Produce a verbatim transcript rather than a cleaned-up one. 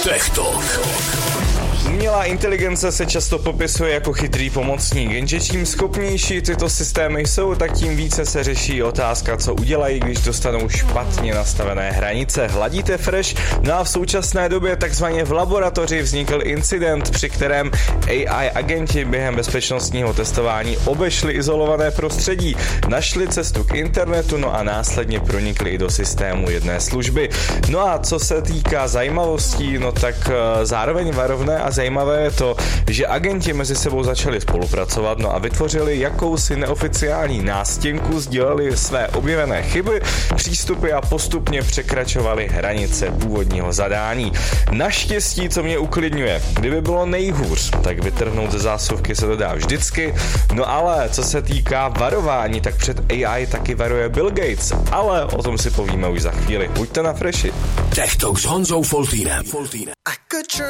Tech Talk. Umělá inteligence se často popisuje jako chytrý pomocník, jenže čím schopnější tyto systémy jsou, tak tím více se řeší otázka, co udělají, když dostanou špatně nastavené hranice. Hladíte fresh? No a v současné době takzvaně v laboratoři vznikl incident, při kterém A I agenti během bezpečnostního testování obešli izolované prostředí, našli cestu k internetu, no a následně pronikli i do systému jedné služby. No a co se týká zajímavostí, no tak zároveň varovné a zajímavé je to, že agenti mezi sebou začali spolupracovat, no a vytvořili jakousi neoficiální nástěnku, sdělili své objevené chyby, přístupy a postupně překračovali hranice původního zadání. Naštěstí, co mě uklidňuje, kdyby bylo nejhůř, tak vytrhnout ze zásuvky se to dá vždycky, no ale co se týká varování, tak před A I taky varuje Bill Gates, ale o tom si povíme už za chvíli. Buďte na freši. Tech Talk s Honzou Foltýnem.